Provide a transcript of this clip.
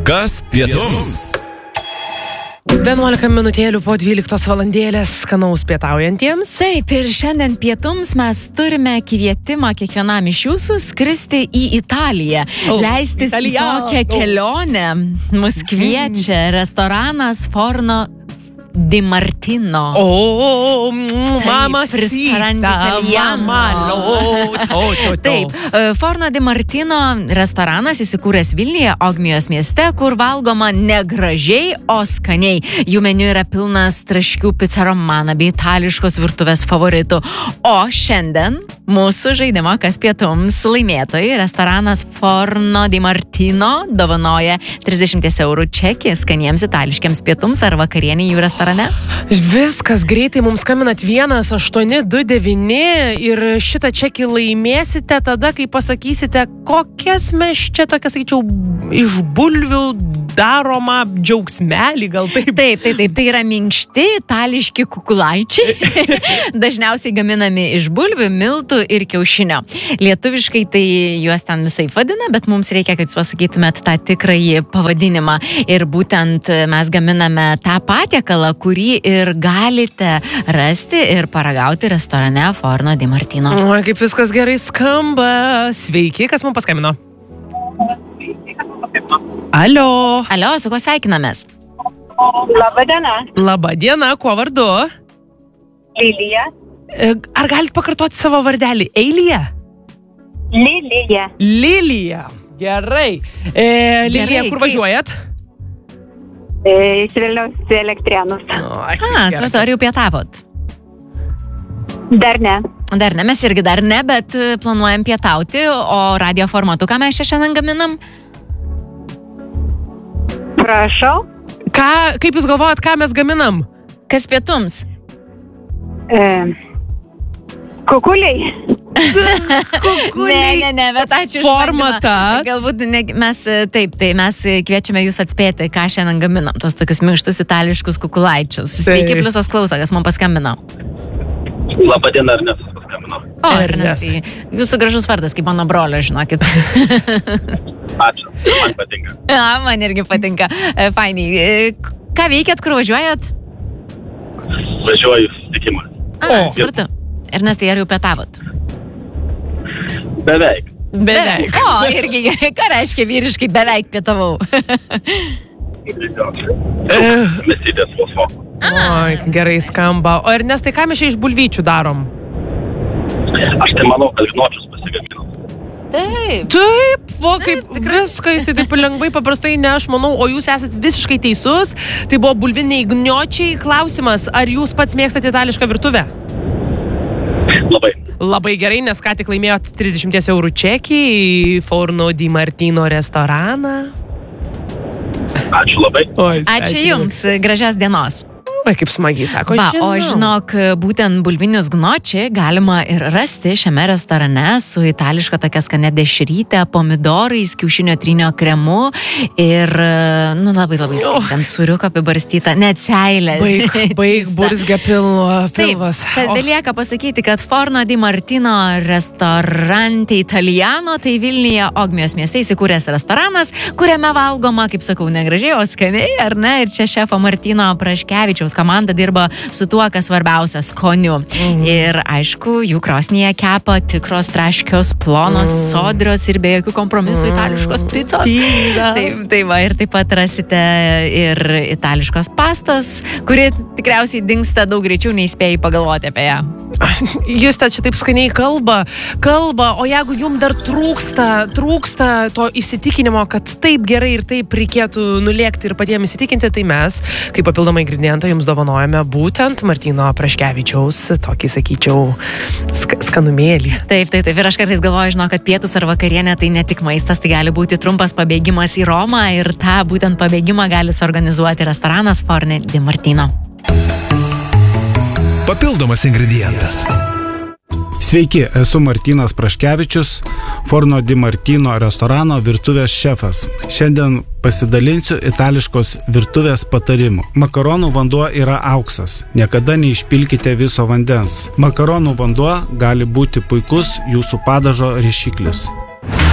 Kas pietums? 11 minutėlių po 12 valandėlės skanaus pietaujantiems. Taip, ir šiandien pietums mes turime kvietimą kiekvienam iš jūsų skristi į Italiją. Leistis į tokią kelionę. Mus kviečia restoranas Forno di Martino. Mama Taip, Forno di Martino restoranas įsikūręs Vilniuje, Ogmijos mieste, kur valgoma negražiai, o skaniai. Jų meniu yra pilnas traškių pica romana bei itališkos virtuvės favoritų. O šiandien mūsų žaidimo Kas pietums laimėtojai restoranas Forno di Martino dovanoja 30 eurų čekį skaniems itališkiams pietums ar vakarienį jų restorane. Viskas, greitai mums skambinat 1829 ir šitą čekį laimėsite tada, kai pasakysite, kokias mes čia tokia, sakyčiau, iš bulvių daroma džiaugsmelį, gal taip? Taip, tai yra minkšti itališki kukulaičiai, dažniausiai gaminami iš bulvių, miltų ir kiaušinio. Lietuviškai tai juos ten visai vadina, bet mums reikia, kad jūs pasakytumėt tą tikrąjį pavadinimą. Ir būtent mes gaminame tą patiekalą, kurį ir galite rasti ir paragauti restorane Forno di Martino. Oi, kaip viskas gerai skamba. Sveiki, kas mums paskambino? Alio. Alio, su kuo sveikinamės? Labadiena. Labadiena, kuo vardu? Lilija. Ar galite pakartoti savo vardelį? Eilija? Lilija. Lilija. Gerai. Lilija, kur važiuojat? Iš Vilniaus Elektrėnus. Svartu, ar jau pietavot? Dar ne. Dar ne, mes irgi dar ne, bet planuojam pietauti, o radio formatu, ką mes čia šiandien gaminam? Prašau. Kaip jūs galvojat, ką mes gaminam? Kas pietums? Kukuliai. Ne, bet ačiū už formata. Galbūt mes mes kviečiame jūs atspėti, ką šiandien gaminam, tos tokius minkštus itališkus kukulaičius. Sveiki, pliusas klausa, kas man paskambino. Labadiena, Ernestas paskambino. O, Ernestai, jūsų gražus vardas, kaip mano brolio, žinokit. Ačiū, man patinka. Man irgi patinka. Fainiai. Ką veikiat, kur važiuojat? Važiuoju susitikimą. Svartu. Ernestai, ar jau pietavot? Beveik. O, irgi gerai. Ką reiškia vyriškai beveik pietavau? Mesydės fosfo. Oi, gerai skamba. O Ernestai, ką mes čia iš bulvyčių darom? Aš tai manau, kad žinočius pasigaminau. Taip, kaip viską jis taip lengvai paprastai ne, aš manau, o jūs esat visiškai teisus. Tai buvo bulviniai gniočiai. Klausimas, ar jūs pats mėgstate itališką virtuvę? Labai. Labai gerai, nes ką tik laimėjot 30 eurų čekį į Forno di Martino restoraną. Ačiū labai. Ačiū jums, gražios dienos. Oi, kaip smagiai sako, O žinok, būtent bulvinius gnočiai galima ir rasti šiame restorane su itališka tokia skanė dešrytė, pomidorais, kiaušinio trynio kremu ir, labai skaitant, sūriuką apibarstytą, net seilę. Baig burzgia pilvas. Taip, tad belieka pasakyti, kad Forno di Martino Ristorante Italiano, tai Vilniuje, Ogmijos mieste įsikūręs restoranas, kuriame valgoma, kaip sakau, negražiai, o skaniai, ar ne? Ir čia šefo Martino Praškevičiaus komanda dirba su tuo, kas svarbiausia, skoniu. Ir aišku, jų krosnyje kepa tikros traškios, plonos, sodrios ir be jokių kompromisų itališkos picos. Ir taip pat rasite ir itališkos pastos, kuri tikriausiai dingsta daug greičiau, nei spėjai pagalvoti apie ją. Jūs čia taip skaniai kalba, o jeigu jums dar trūksta to įsitikinimo, kad taip gerai ir taip reikėtų nulėkti ir patiems įsitikinti, tai mes, kaip papildomą ingredientą, jums dovanojame būtent Martino Praškevičiaus tokį, sakyčiau, skanumėlį. Taip. Ir aš kartais galvoju, kad pietus ar vakarienė tai ne tik maistas, tai gali būti trumpas pabėgimas į Romą ir tą būtent pabėgimą gali suorganizuoti restoranas Forno di Martino. Papildomas ingredientas. Sveiki, esu Martynas Praškevičius, Forno di Martino restorano virtuvės šefas. Šiandien pasidalinsiu itališkos virtuvės patarimu. Makaronų vanduo yra auksas. Niekada neišpilkite viso vandens. Makaronų vanduo gali būti puikus jūsų padažo rišiklis.